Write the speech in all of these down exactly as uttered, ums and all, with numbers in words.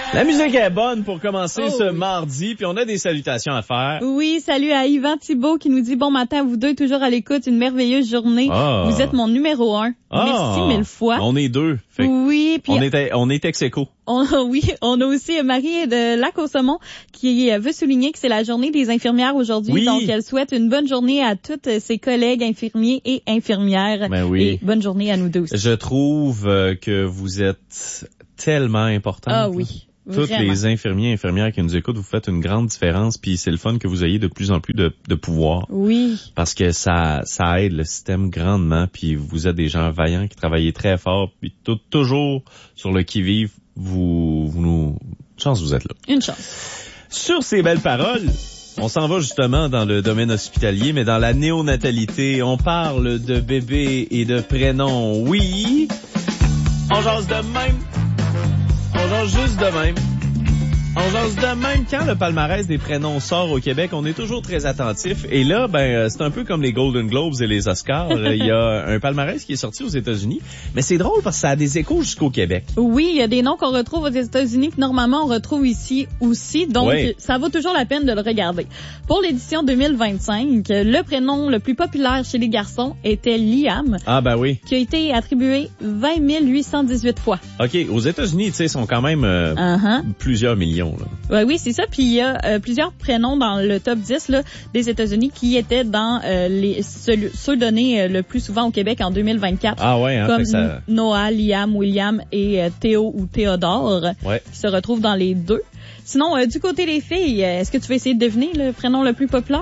La musique est bonne pour commencer oh, ce oui. mardi, puis on a des salutations à faire. Oui, salut à Yvan Thibault qui nous dit bon matin à vous deux, toujours à l'écoute, une merveilleuse journée. Ah. Vous êtes mon numéro un. Ah. Merci mille fois. On est deux. Fait que oui, puis on était, on est ex-écho. On, oui, on a aussi Marie de Lac-au-Saumon qui veut souligner que c'est la journée des infirmières aujourd'hui. Oui. Donc, elle souhaite une bonne journée à toutes ses collègues infirmiers et infirmières. Ben oui. Et bonne journée à nous deux aussi. Je trouve que vous êtes tellement importantes. Ah oui. Toutes Vraiment. les infirmiers et infirmières qui nous écoutent, vous faites une grande différence, puis c'est le fun que vous ayez de plus en plus de, de pouvoir. Oui. Parce que ça ça aide le système grandement, puis vous êtes des gens vaillants qui travaillent très fort, puis tout, toujours sur le qui-vive, vous, vous nous... Une chance vous êtes là. Une chance. Sur ces belles paroles, on s'en va justement dans le domaine hospitalier, mais dans la néonatalité, on parle de bébés et de prénoms. Oui, on jase de même. On jase juste de même. On jase de même. Quand le palmarès des prénoms sort au Québec, on est toujours très attentif. Et là, ben, c'est un peu comme les Golden Globes et les Oscars. Il y a un palmarès qui est sorti aux États-Unis. Mais c'est drôle parce que ça a des échos jusqu'au Québec. Oui, il y a des noms qu'on retrouve aux États-Unis que normalement on retrouve ici aussi. Donc, oui. Ça vaut toujours la peine de le regarder. Pour l'édition deux mille vingt-cinq, le prénom le plus populaire chez les garçons était Liam. Ah, ben oui. Qui a été attribué vingt mille huit cent dix-huit fois. OK. Aux États-Unis, tu sais, sont quand même euh, uh-huh. plusieurs millions, là. Ouais, oui, c'est ça. Puis il y a euh, plusieurs prénoms dans le top dix là, des États-Unis qui étaient dans euh, les ceux, ceux donnés euh, le plus souvent au Québec en deux mille vingt-quatre. Ah ouais, hein, comme ça... Noah, Liam, William et euh, Théo ou Théodore, ouais. qui se retrouvent dans les deux. Sinon, euh, du côté des filles, euh, est-ce que tu veux essayer de deviner le prénom le plus populaire?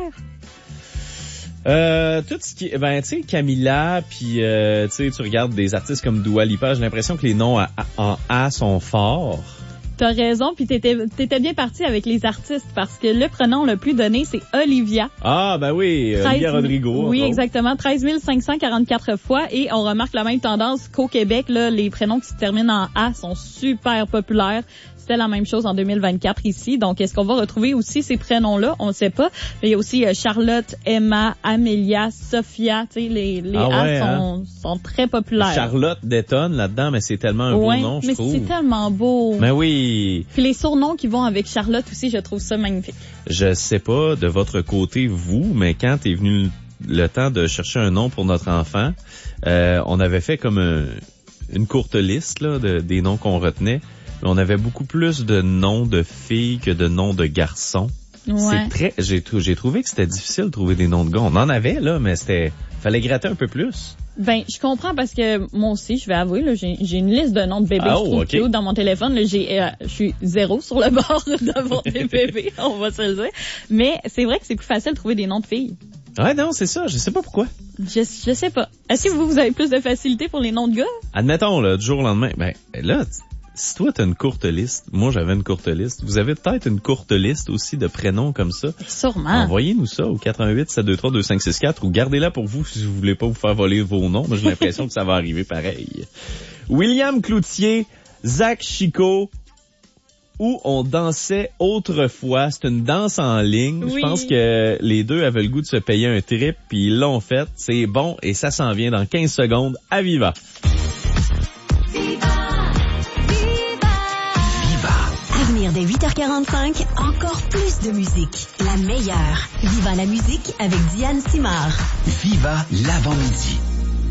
Euh, tout ce qui, ben tu sais, Camilla, puis euh, tu sais, tu regardes des artistes comme Dua Lipa, j'ai l'impression que les noms à, à, en A sont forts. T'as raison, puis t'étais, t'étais bien parti avec les artistes parce que le prénom le plus donné, c'est Olivia. Ah, ben oui, Olivia Rodrigo. Oui, exactement, treize mille cinq cent quarante-quatre fois. Et on remarque la même tendance qu'au Québec, là, les prénoms qui se terminent en A sont super populaires. C'était la même chose en deux mille vingt-quatre ici. Donc, est-ce qu'on va retrouver aussi ces prénoms-là? On ne sait pas. Mais il y a aussi euh, Charlotte, Emma, Amelia, Sophia. Tu sais, les, les ah A ouais, sont, hein? sont très populaires. Charlotte détonne là-dedans, mais c'est tellement un ouais, beau nom, je mais trouve. c'est tellement beau. Mais oui. Puis les surnoms qui vont avec Charlotte aussi, je trouve ça magnifique. Je sais pas de votre côté, vous, mais quand est venu le, le temps de chercher un nom pour notre enfant, euh, on avait fait comme un, une courte liste là, de, des noms qu'on retenait. Mais on avait beaucoup plus de noms de filles que de noms de garçons. Ouais. C'est très, j'ai, j'ai trouvé que c'était difficile de trouver des noms de gars. On en avait, là, mais c'était, fallait gratter un peu plus. Ben, je comprends parce que moi aussi, je vais avouer, là, j'ai, j'ai une liste de noms de bébés oh, que je trouve okay. cute dans mon téléphone. Là, j'ai, euh, je suis zéro sur le bord d'avoir des bébés, on va se le dire. Mais c'est vrai que c'est plus facile de trouver des noms de filles. Ouais, non, c'est ça. Je sais pas pourquoi. Je, je sais pas. Est-ce que vous, vous avez plus de facilité pour les noms de gars? Admettons, là, du jour au lendemain, ben, là, si toi t'as une courte liste, moi j'avais une courte liste, vous avez peut-être une courte liste aussi de prénoms comme ça. Sûrement. Envoyez-nous ça au quatre un huit sept deux trois deux cinq six quatre ou gardez-la pour vous si vous voulez pas vous faire voler vos noms. Moi j'ai l'impression que ça va arriver pareil. William Cloutier, Zach Chico, où on dansait autrefois. C'est une danse en ligne. Oui. Je pense que les deux avaient le goût de se payer un trip puis ils l'ont fait. C'est bon et ça s'en vient dans quinze secondes à Viva. Dès huit heures quarante-cinq, encore plus de musique. La meilleure. Viva la musique avec Diane Simard. Viva l'avant-midi.